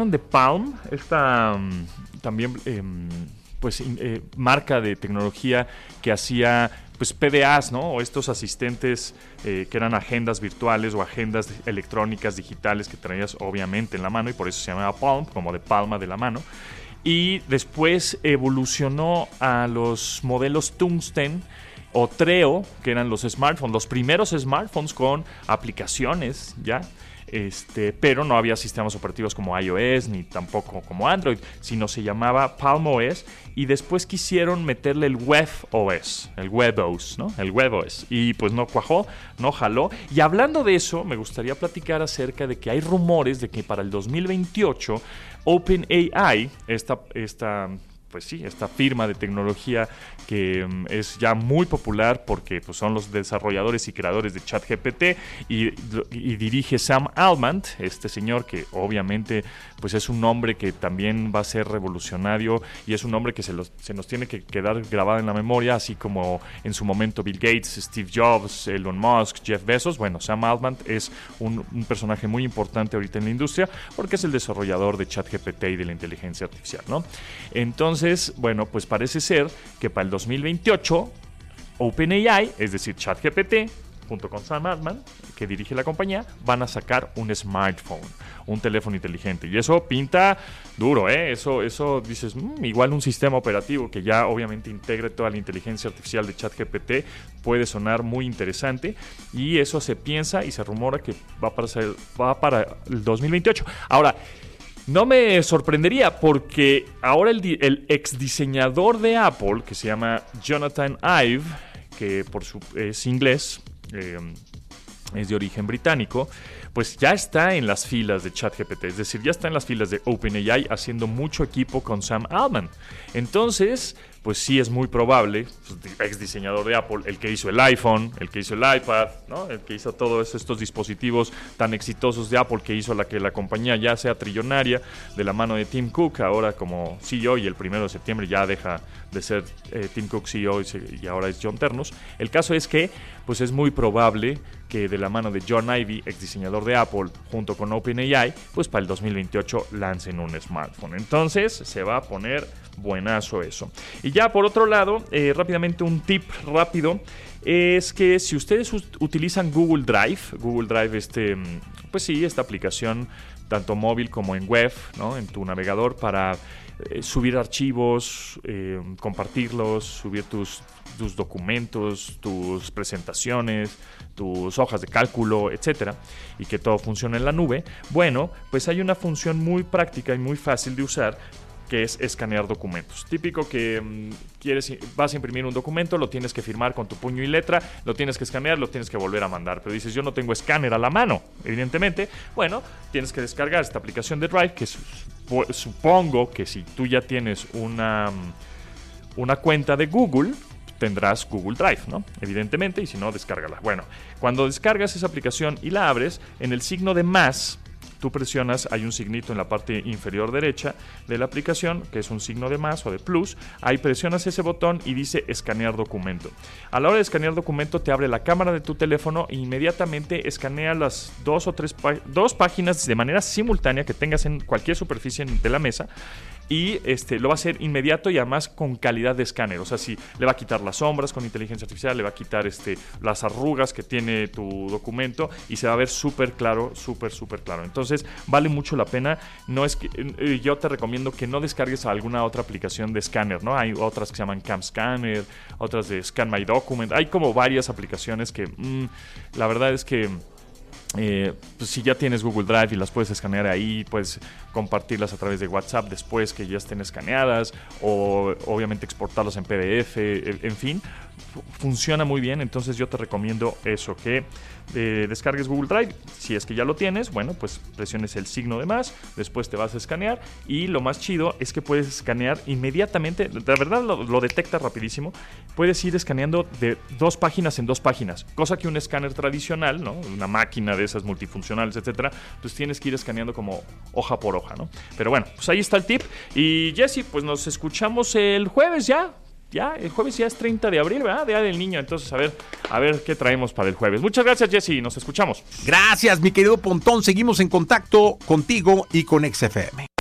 de Palm, esta también marca de tecnología que hacía pues PDAs, ¿no? O estos asistentes que eran agendas virtuales o agendas electrónicas digitales que traías obviamente en la mano, y por eso se llamaba Palm, como de palma de la mano. Y después evolucionó a los modelos Tungsten o Treo, que eran los smartphones, los primeros smartphones con aplicaciones ya. Pero no había sistemas operativos como iOS ni tampoco como Android, sino se llamaba Palm OS, y después quisieron meterle el WebOS, el WebOS, ¿no? El WebOS, y pues no cuajó, no jaló. Y hablando de eso, me gustaría platicar acerca de que hay rumores de que para el 2028 OpenAI, esta firma de tecnología que es ya muy popular porque pues, son los desarrolladores y creadores de ChatGPT y dirige Sam Altman, este señor que obviamente pues es un nombre que también va a ser revolucionario y es un nombre que se nos tiene que quedar grabado en la memoria, así como en su momento Bill Gates, Steve Jobs, Elon Musk, Jeff Bezos. Bueno, Sam Altman es un personaje muy importante ahorita en la industria porque es el desarrollador de ChatGPT y de la inteligencia artificial, ¿no? Entonces, bueno, pues parece ser que para el 2028 OpenAI, es decir, ChatGPT, junto con Sam Altman, que dirige la compañía, van a sacar un smartphone, un teléfono inteligente. Y eso pinta duro, ¿eh? Eso dices, igual un sistema operativo que ya obviamente integre toda la inteligencia artificial de ChatGPT puede sonar muy interesante. Y eso se piensa y se rumora que va para el 2028. Ahora, no me sorprendería porque ahora el ex diseñador de Apple, que se llama Jonathan Ive, que es inglés, es de origen británico, pues ya está en las filas de ChatGPT, es decir, ya está en las filas de OpenAI haciendo mucho equipo con Sam Altman. Entonces, pues sí es muy probable, ex diseñador de Apple, el que hizo el iPhone, el que hizo el iPad, ¿no? El que hizo todos estos dispositivos tan exitosos de Apple, que hizo que la compañía ya sea trillonaria, de la mano de Tim Cook, ahora como CEO, y el 1 de septiembre ya deja de ser Tim Cook CEO y ahora es John Ternus. El caso es que pues es muy probable que de la mano de John Ive, ex diseñador de Apple, junto con OpenAI, pues para el 2028 lancen un smartphone. Entonces se va a poner buenazo eso. Y ya por otro lado, rápidamente un tip rápido, es que si ustedes utilizan Google Drive, pues sí, esta aplicación tanto móvil como en web, ¿no? En tu navegador para subir archivos, compartirlos, subir tus documentos, tus presentaciones, tus hojas de cálculo, etcétera, y que todo funcione en la nube. Bueno, pues hay una función muy práctica y muy fácil de usar, que es escanear documentos. Típico que vas a imprimir un documento, lo tienes que firmar con tu puño y letra, lo tienes que escanear, lo tienes que volver a mandar. Pero dices, yo no tengo escáner a la mano, evidentemente. Bueno, tienes que descargar esta aplicación de Drive, que supongo que si tú ya tienes una cuenta de Google, tendrás Google Drive, ¿no? Evidentemente, y si no, descárgala. Bueno, cuando descargas esa aplicación y la abres, en el signo de más, tú presionas, hay un signito en la parte inferior derecha de la aplicación, que es un signo de más o de plus. Ahí presionas ese botón y dice escanear documento. A la hora de escanear documento te abre la cámara de tu teléfono e inmediatamente escanea las dos páginas de manera simultánea que tengas en cualquier superficie de la mesa. Y lo va a hacer inmediato y además con calidad de escáner. O sea, si le va a quitar las sombras con inteligencia artificial, le va a quitar las arrugas que tiene tu documento y se va a ver súper claro, súper claro. Entonces, vale mucho la pena. No es que yo te recomiendo que no descargues alguna otra aplicación de escáner, ¿no? Hay otras que se llaman Cam Scanner, otras de Scan My Document. Hay como varias aplicaciones que la verdad es que pues si ya tienes Google Drive y las puedes escanear ahí, puedes compartirlas a través de WhatsApp después que ya estén escaneadas, o obviamente exportarlas en PDF, en fin, funciona muy bien. Entonces yo te recomiendo eso, que descargues Google Drive. Si es que ya lo tienes, bueno, pues presiones el signo de más, después te vas a escanear, y lo más chido es que puedes escanear inmediatamente. La verdad lo detecta rapidísimo. Puedes ir escaneando de 2 páginas en 2 páginas, cosa que un escáner tradicional, ¿no? Una máquina de esas multifuncionales, etcétera, pues tienes que ir escaneando como hoja por hoja, ¿no? Pero bueno, pues ahí está el tip. Y Jesse, pues nos escuchamos el jueves ya. ya el jueves ya es 30 de abril, ¿verdad? Día del Niño. Entonces, a ver qué traemos para el jueves. Muchas gracias, Jesse. Nos escuchamos. Gracias, mi querido Pontón. Seguimos en contacto contigo y con XFM.